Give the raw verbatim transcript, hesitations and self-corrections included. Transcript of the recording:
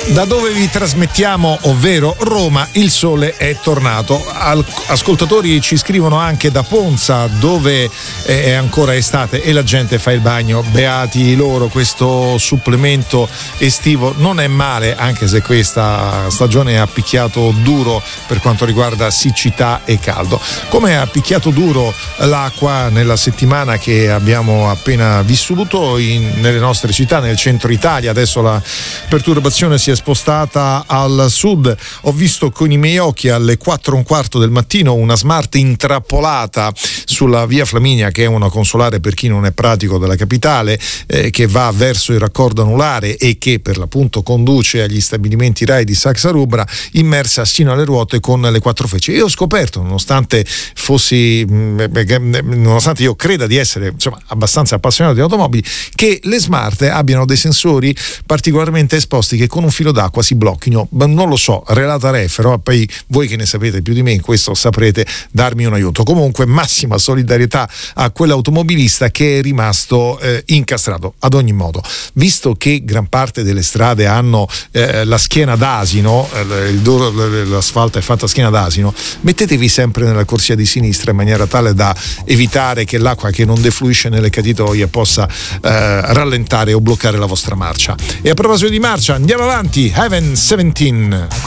Da dove vi trasmettiamo, ovvero Roma, il sole è tornato. Al- ascoltatori ci scrivono anche da Ponza, dove è ancora estate e la gente fa il bagno. Beati loro, questo supplemento estivo non è male, anche se questa stagione ha picchiato duro per quanto riguarda siccità e caldo. Come ha picchiato duro l'acqua nella settimana che abbiamo appena vissuto in, nelle nostre città, nel centro Italia. Adesso la perturbazione si è spostata al sud. Ho visto con i miei occhi alle quattro e un quarto del mattino una Smart intrappolata sulla via Flaminia, che è una consolare per chi non è pratico della capitale, eh, che va verso il raccordo anulare e che per l'appunto conduce agli stabilimenti Rai di Saxa Rubra, immersa sino alle ruote con le quattro frecce. E ho scoperto, nonostante fossi nonostante io creda di essere insomma abbastanza appassionato di automobili, che le Smart abbiano dei sensori particolarmente esposti che con un filo d'acqua si blocchino. Non lo so, relata refero, poi voi che ne sapete più di me in questo saprete darmi un aiuto. Comunque massima solidarietà a quell'automobilista che è rimasto eh, incastrato. Ad ogni modo, visto che gran parte delle strade hanno eh, la schiena d'asino, eh, il duro, l'asfalto è fatta a schiena d'asino, mettetevi sempre nella corsia di sinistra in maniera tale da evitare che l'acqua che non defluisce nelle caditoie possa eh, rallentare o bloccare la vostra marcia. E a proposito di marcia, andiamo avanti. Heaven diciassette.